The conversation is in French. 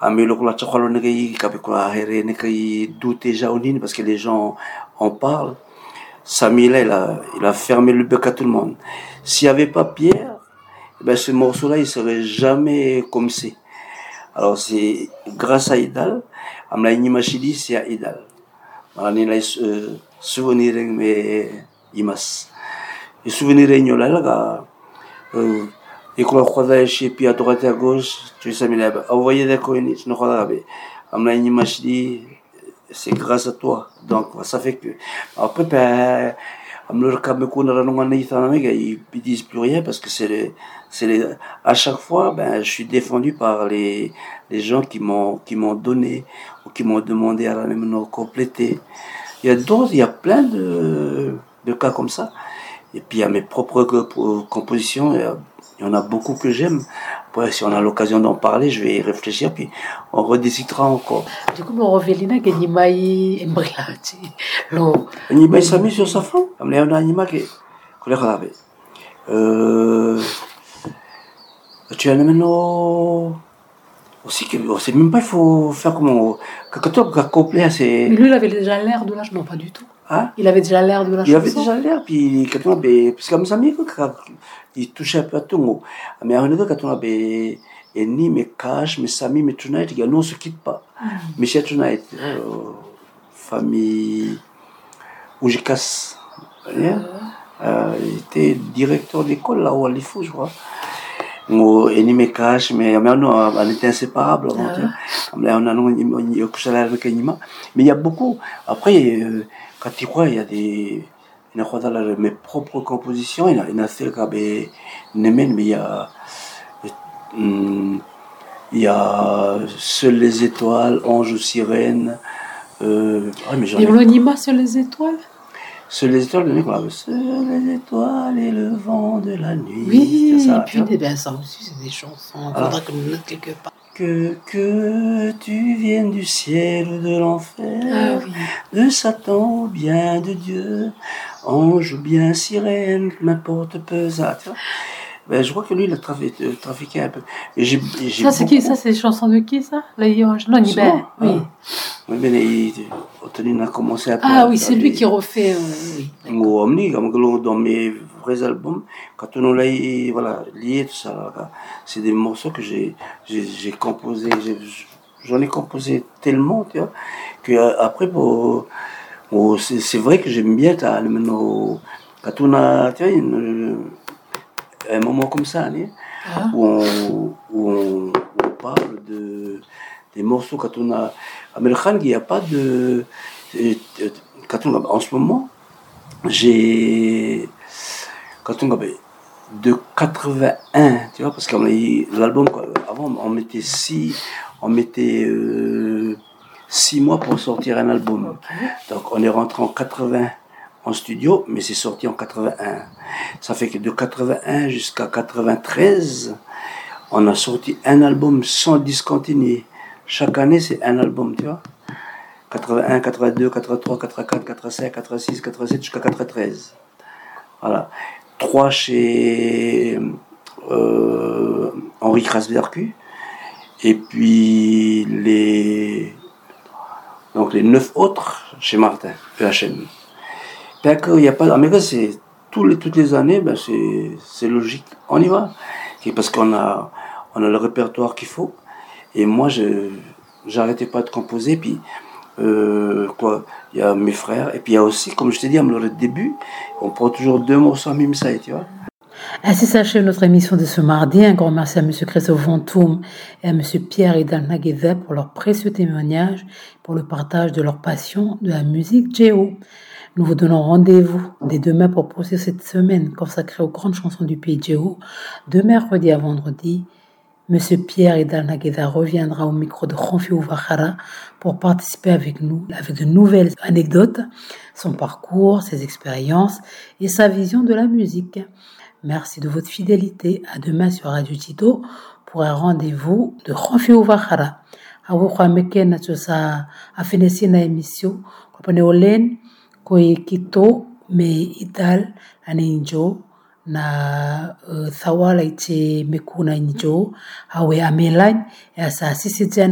mais le douter jaunine parce que les gens en parlent. Samy là, il a fermé le bec à tout le monde. S'il n'y avait pas Pierre, ben ce morceau-là, il serait jamais comme c'est. Alors c'est grâce à Idal, amla inimachidi c'est à Idal. Alors il a souvenir mais imas. Et souvenir là là, et qu'on croise chez puis à droite et à gauche, tu sais, mais envoyer des coins, tu ne crois pas. Amla inimachidi, c'est grâce à toi. Donc ça fait que après ben ils disent plus rien parce que à chaque fois ben je suis défendu par les gens qui m'ont donné ou qui m'ont demandé à me compléter. Il y a plein de cas comme ça. Et puis il y a mes propres compositions, il y en a beaucoup que j'aime. Après, si on a l'occasion d'en parler, je vais y réfléchir, puis on rediscutera encore. Du coup, mon revelina que Nimai Embrelati. Nimai s'est mis sur sa femme. Il y a un animal qui tu as maintenant aussi que on sait même pas il faut faire comment quand tu as couplé c'est. Mais lui il avait déjà l'air de l'âge, non pas du tout. Hein? Il avait déjà l'air de la chanson. Il avait déjà l'air puis quand on parce que comme ça il touchait un peu à tout. Mais on est quand on a et ni mais cash mais Samy mais Tonight il non se quitte pas. Mais c'est Tonight famille où je casse. Il était directeur d'école là où il faut je crois. Et ni mes cash mais on était inséparables mais il y a beaucoup après quand tu crois il y a des mes propres compositions il y a fait mais il y a Seules les étoiles Ange ou sirène mais j'en ai l'anima Seules les étoiles. Seules les étoiles, Seules les étoiles et le vent de la nuit. Oui, ça, et puis ça aussi, c'est des chansons. Il faudra que nous note quelque part. Que tu viennes du ciel ou de l'enfer, de Satan ou bien de Dieu, ange ou bien sirène, n'importe peu ça. Ben, je crois que lui, il a trafiqué un peu. Et j'ai ça, c'est qui ça? C'est les chansons de qui ça? Non, Nibert. Oui. Oui, mais il a commencé à. Ah oui, c'est lui qui refait. Dans mes vrais albums, quand on l'a voilà, lié tout ça, c'est des morceaux que j'ai composé. J'en ai composé tellement, tu vois, que après, c'est vrai que j'aime bien quand on a, tu vois, un moment comme ça, où on parle des morceaux quand on a Amel Khan, il n'y a pas de quand on a, en ce moment j'ai quand on avait de 81 tu vois parce que l'album avant on mettait 6 mois pour sortir un album donc on est rentré en 80 en studio, mais c'est sorti en 81. Ça fait que de 81 jusqu'à 93, on a sorti un album sans discontinuer. Chaque année, c'est un album, tu vois. 81, 82, 83, 84, 85, 86, 87 jusqu'à 93. Voilà. 3 chez Henri Krasberku. Et puis les 9 autres chez Martin, EHM. Il y a pas, mais c'est toutes les années, ben c'est logique. On y va. Parce qu'on a le répertoire qu'il faut. Et moi, j'arrêtais pas de composer. Puis, il y a mes frères. Et puis, il y a aussi, comme je t'ai dit, à le début, on prend toujours 2 morceaux à Mimsaï, tu vois. Ainsi s'achève notre émission de ce mardi. Un grand merci à M. Christophe Ventoum et à M. Pierre Idal Nagueda pour leur précieux témoignage, pour le partage de leur passion de la musique Djého. Nous vous donnons rendez-vous dès demain pour poursuivre cette semaine consacrée aux grandes chansons du pays Djého. De mercredi à vendredi, M. Pierre Idal Nagueda reviendra au micro de Khanfi Ouvakhara pour participer avec nous avec de nouvelles anecdotes, son parcours, ses expériences et sa vision de la musique. Merci de votre fidélité. À demain sur Radio Tito pour un rendez-vous de Khanfi Ouvakhara. Awukwa mekena tsosa afenesi na émission kwa olen koi kito me Idal aninjo na thawala ite mekuna injo awe amelany ya saa 6